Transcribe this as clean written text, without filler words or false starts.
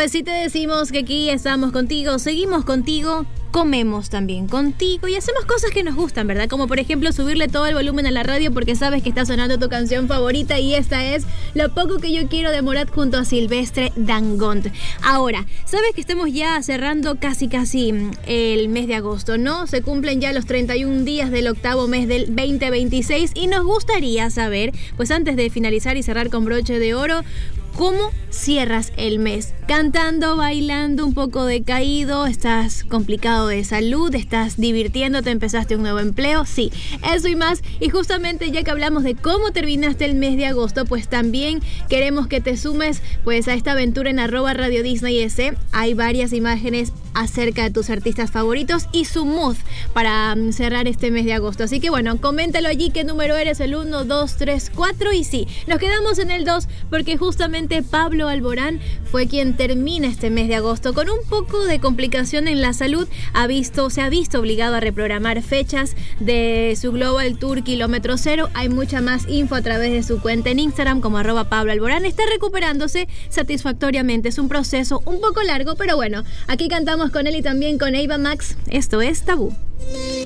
Pues si te decimos que aquí estamos contigo, seguimos contigo, comemos también contigo y hacemos cosas que nos gustan, ¿verdad? Como por ejemplo subirle todo el volumen a la radio porque sabes que está sonando tu canción favorita y esta es Lo poco que yo quiero de Morat junto a Silvestre Dangond. Ahora, sabes que estamos ya cerrando casi el mes de agosto, ¿no? Se cumplen ya los 31 días del octavo mes del 2026 y nos gustaría saber, pues antes de finalizar y cerrar con broche de oro, ¿cómo cierras el mes? ¿Cantando, bailando, un poco decaído? ¿Estás complicado de salud? ¿Estás divirtiéndote? ¿Empezaste un nuevo empleo? Sí, eso y más. Y justamente ya que hablamos de cómo terminaste el mes de agosto, pues también queremos que te sumes pues a esta aventura en @RadioDisneyS. Hay varias imágenes acerca de tus artistas favoritos y su mood para cerrar este mes de agosto. Así que bueno, coméntalo allí qué número eres, el 1, 2, 3, 4 y sí, nos quedamos en el 2 porque justamente Pablo Alborán fue quien termina este mes de agosto con un poco de complicación en la salud. Se ha visto obligado a reprogramar fechas de su Global Tour Kilómetro Cero. Hay mucha más info a través de su cuenta en Instagram como @Pablo Alborán. Está recuperándose satisfactoriamente. Es un proceso un poco largo, pero bueno, aquí cantamos con él y también con Ava Max. Esto es Tabú.